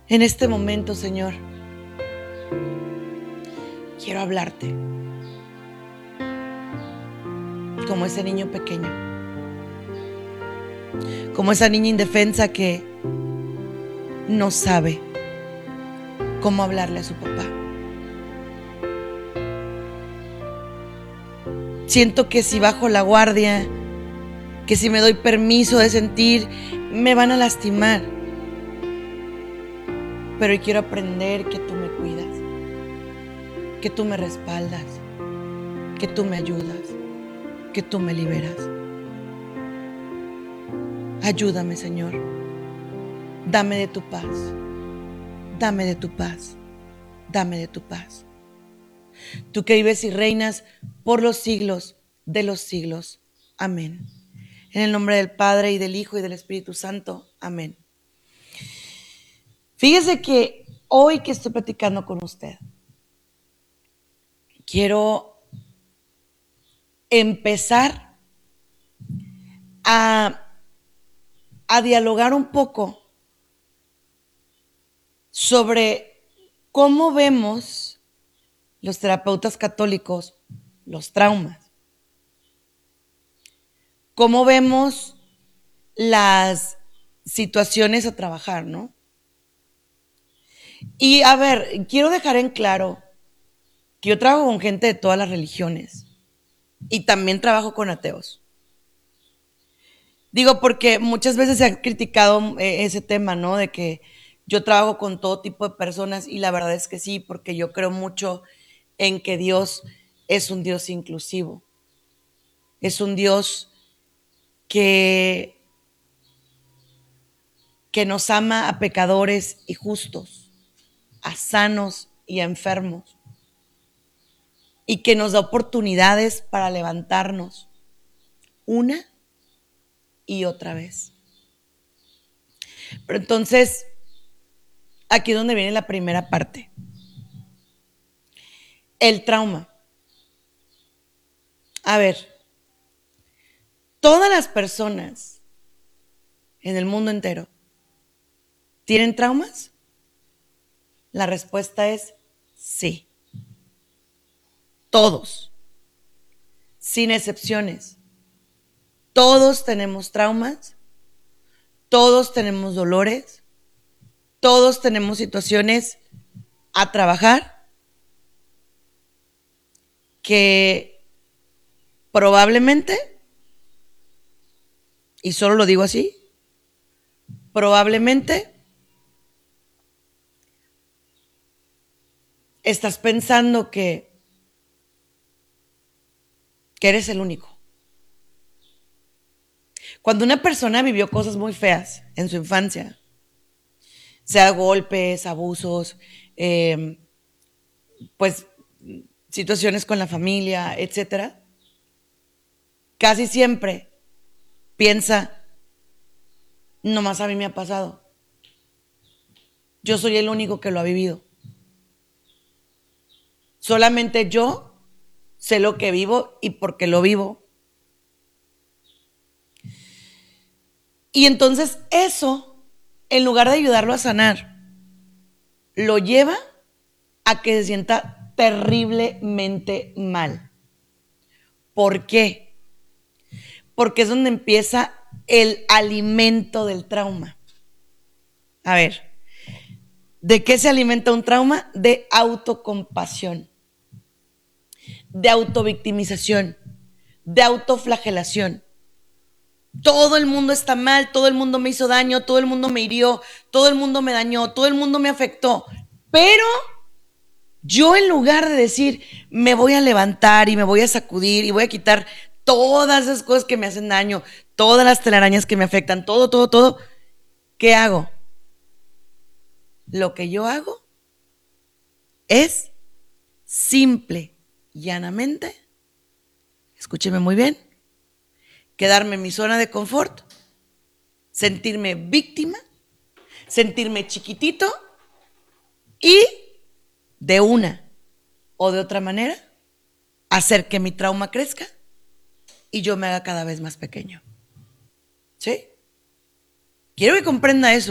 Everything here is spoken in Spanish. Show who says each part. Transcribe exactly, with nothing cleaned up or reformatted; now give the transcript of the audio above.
Speaker 1: En este momento, Señor, quiero hablarte como ese niño pequeño, como esa niña indefensa que no sabe cómo hablarle a su papá. Siento que si bajo la guardia, que si me doy permiso de sentir, me van a lastimar. Pero hoy quiero aprender que tú me cuidas, que tú me respaldas, que tú me ayudas, que tú me liberas. Ayúdame, Señor. Dame de tu paz. Dame de tu paz. Dame de tu paz. Tú que vives y reinas por los siglos de los siglos. Amén. En el nombre del Padre, y del Hijo, y del Espíritu Santo. Amén. Fíjese que hoy que estoy platicando con usted, quiero empezar a, a dialogar un poco sobre cómo vemos los terapeutas católicos los traumas. Cómo vemos las situaciones a trabajar, ¿no? Y a ver, quiero dejar en claro que yo trabajo con gente de todas las religiones y también trabajo con ateos. Digo, porque muchas veces se ha criticado eh, ese tema, ¿no? De que yo trabajo con todo tipo de personas, y la verdad es que sí, porque yo creo mucho en que Dios es un Dios inclusivo. Es un Dios que, que nos ama a pecadores y justos, a sanos y a enfermos, y que nos da oportunidades para levantarnos una y otra vez. Pero entonces, aquí es donde viene la primera parte. El trauma. A ver, todas las personas en el mundo entero ¿tienen traumas? La respuesta es sí. Todos, sin excepciones. Todos tenemos traumas, todos tenemos dolores, todos tenemos situaciones a trabajar que probablemente, y solo lo digo así, probablemente estás pensando que, que eres el único. Cuando una persona vivió cosas muy feas en su infancia, sea golpes, abusos, eh, pues situaciones con la familia, etcétera, casi siempre piensa, nomás a mí me ha pasado. Yo soy el único que lo ha vivido. Solamente yo sé lo que vivo y por qué lo vivo. Y entonces eso, en lugar de ayudarlo a sanar, lo lleva a que se sienta terriblemente mal. ¿Por qué? Porque es donde empieza el alimento del trauma. A ver, ¿de qué se alimenta un trauma? De autocompasión, de autovictimización, de autoflagelación. Todo el mundo está mal, todo el mundo me hizo daño, todo el mundo me hirió, todo el mundo me dañó, todo el mundo me afectó. Pero yo, en lugar de decir, me voy a levantar y me voy a sacudir y voy a quitar todas esas cosas que me hacen daño, todas las telarañas que me afectan, todo, todo, todo, ¿qué hago? Lo que yo hago es simple, llanamente, escúcheme muy bien, quedarme en mi zona de confort, sentirme víctima, sentirme chiquitito y de una o de otra manera hacer que mi trauma crezca y yo me haga cada vez más pequeño. ¿Sí? Quiero que comprenda eso.